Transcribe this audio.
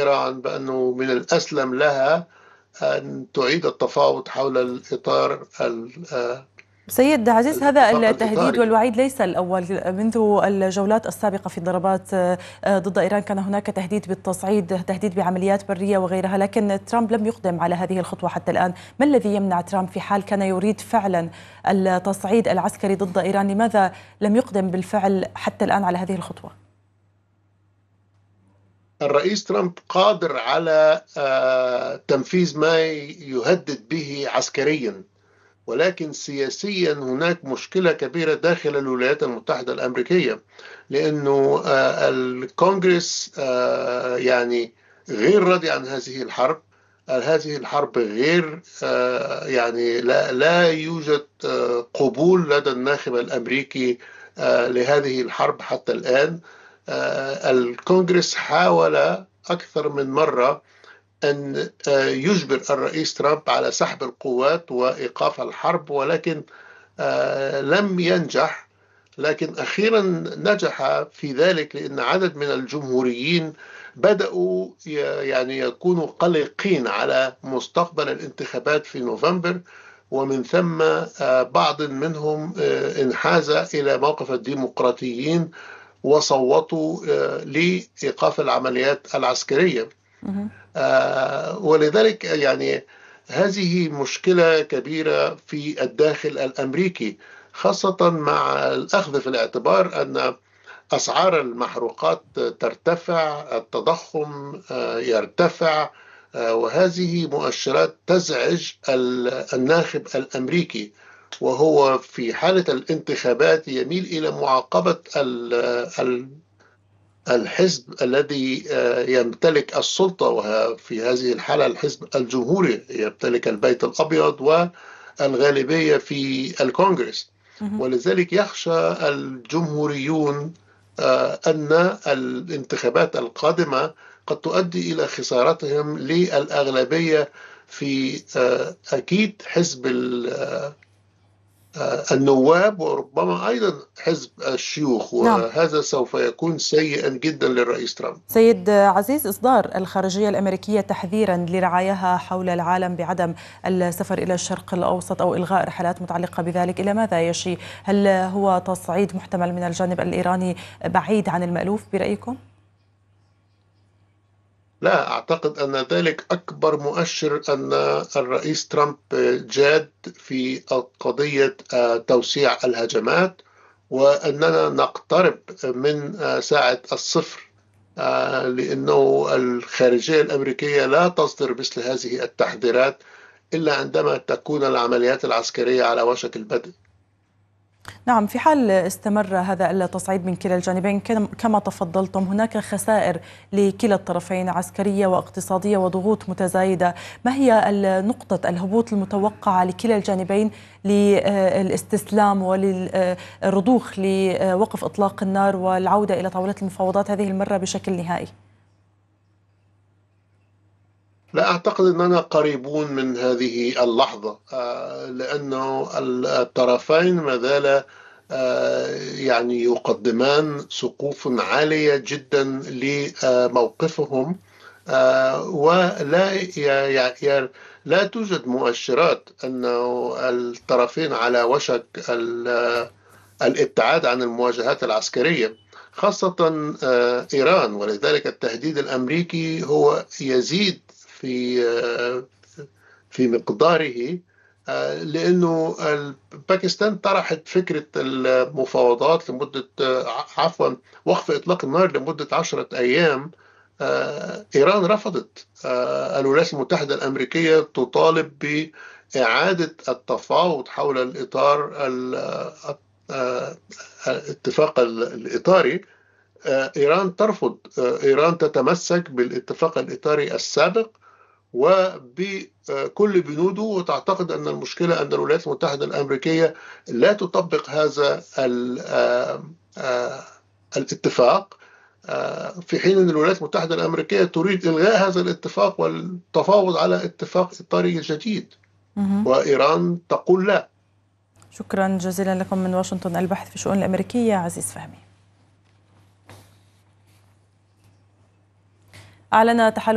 إيران بأنه من الأسلم لها أن تعيد التفاوض حول سيد عزيز، هذا الاتفاق التهديد الإطاري. والوعيد ليس الأول. منذ الجولات السابقة في الضربات ضد إيران كان هناك تهديد بالتصعيد، تهديد بعمليات برية وغيرها، لكن ترامب لم يقدم على هذه الخطوة حتى الآن. ما الذي يمنع ترامب في حال كان يريد فعلا التصعيد العسكري ضد إيران؟ لماذا لم يقدم بالفعل حتى الآن على هذه الخطوة؟ الرئيس ترامب قادر على تنفيذ ما يهدد به عسكريا، ولكن سياسيا هناك مشكلة كبيرة داخل الولايات المتحدة الأمريكية، لأنه الكونغرس يعني غير راضي عن هذه الحرب. هذه الحرب غير يعني لا يوجد قبول لدى الناخب الأمريكي لهذه الحرب حتى الآن. الكونغرس حاول أكثر من مرة أن يجبر الرئيس ترامب على سحب القوات وإيقاف الحرب، ولكن لم ينجح. لكن أخيرا نجح في ذلك، لأن عدد من الجمهوريين بدأوا يعني يكونوا قلقين على مستقبل الانتخابات في نوفمبر، ومن ثم بعض منهم انحاز إلى موقف الديمقراطيين وصوتوا لإيقاف العمليات العسكرية. ولذلك يعني هذه مشكلة كبيرة في الداخل الأمريكي، خاصة مع الأخذ في الاعتبار أن أسعار المحروقات ترتفع، التضخم يرتفع، وهذه مؤشرات تزعج الناخب الأمريكي، وهو في حالة الانتخابات يميل إلى معاقبة الحزب الذي يمتلك السلطة، وفي هذه الحالة الحزب الجمهوري يمتلك البيت الأبيض والغالبية في الكونغرس. ولذلك يخشى الجمهوريون أن الانتخابات القادمة قد تؤدي إلى خسارتهم للأغلبية في أكيد حزب النواب، وربما أيضا حزب الشيوخ، نعم وهذا سوف يكون سيئا جدا للرئيس ترامب. سيد عزيز، إصدار الخارجية الأمريكية تحذيرا لرعاياها حول العالم بعدم السفر إلى الشرق الأوسط أو إلغاء رحلات متعلقة بذلك، إلى ماذا يشي؟ هل هو تصعيد محتمل من الجانب الإيراني بعيد عن المألوف برأيكم؟ لا أعتقد أن ذلك أكبر مؤشر أن الرئيس ترامب جاد في قضية توسيع الهجمات، وأننا نقترب من ساعة الصفر، لأنه الخارجية الأمريكية لا تصدر مثل هذه التحذيرات إلا عندما تكون العمليات العسكرية على وشك البدء. نعم، في حال استمر هذا التصعيد من كلا الجانبين كما تفضلتم، هناك خسائر لكلا الطرفين عسكرية واقتصادية وضغوط متزايدة. ما هي نقطة الهبوط المتوقعة لكلا الجانبين للاستسلام وللرضوخ لوقف إطلاق النار والعودة إلى طاولة المفاوضات هذه المرة بشكل نهائي؟ لا أعتقد أننا قريبون من هذه اللحظة، لأنه الطرفين ما زال يعني يقدمان سقوف عالية جدا لموقفهم، ولا لا توجد مؤشرات أن الطرفين على وشك الابتعاد عن المواجهات العسكرية، خاصة إيران. ولذلك التهديد الأمريكي هو يزيد في مقداره، لأنه باكستان طرحت فكرة المفاوضات لمدة عفوا وقف إطلاق النار لمدة 10 أيام. إيران رفضت. الولايات المتحدة الأمريكية تطالب بإعادة التفاوض حول الإطار الاتفاق الإطاري. إيران ترفض. إيران تتمسك بالاتفاق الإطاري السابق وبكل بنوده، وتعتقد أن المشكلة أن الولايات المتحدة الأمريكية لا تطبق هذا الاتفاق، في حين أن الولايات المتحدة الأمريكية تريد إلغاء هذا الاتفاق والتفاوض على اتفاق إطاري جديد، وإيران تقول لا. شكرا جزيلا لكم من واشنطن، الباحث في الشؤون الأمريكية عزيز فهمي. أعلن تحالف